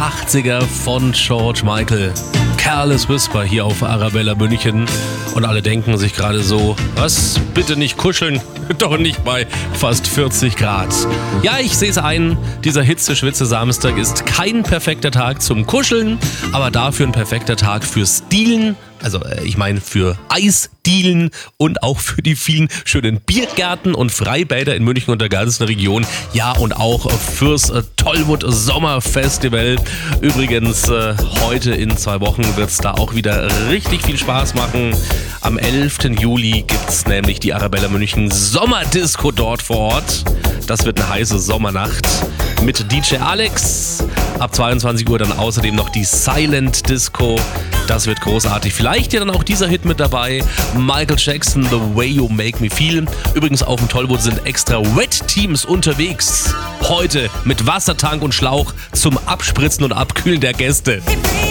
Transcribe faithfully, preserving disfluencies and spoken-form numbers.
achtziger von George Michael. Careless Whisper hier auf Arabella München. Und alle denken sich gerade so, was? Bitte nicht kuscheln? Doch nicht bei fast vierzig Grad. Ja, ich sehe es ein, dieser Hitze-Schwitze-Samstag ist kein perfekter Tag zum Kuscheln, aber dafür ein perfekter Tag fürs Dealen. Also äh, ich meine für Eisdealen und auch für die vielen schönen Biergärten und Freibäder in München und der ganzen Region. Ja, und auch fürs äh, Tollwood Sommerfestival. Übrigens, äh, heute in zwei Wochen wird es da auch wieder richtig viel Spaß machen. Am elften Juli gibt es nämlich die Arabella München Sommerdisco dort vor Ort. Das wird eine heiße Sommernacht mit D J Alex. Ab zweiundzwanzig Uhr dann außerdem noch die Silent Disco. Das wird großartig. Vielleicht ja dann auch dieser Hit mit dabei. Michael Jackson, The Way You Make Me Feel. Übrigens auf dem Tollwood sind extra Wet-Teams unterwegs. Heute mit Wassertank und Schlauch zum Abspritzen und Abkühlen der Gäste.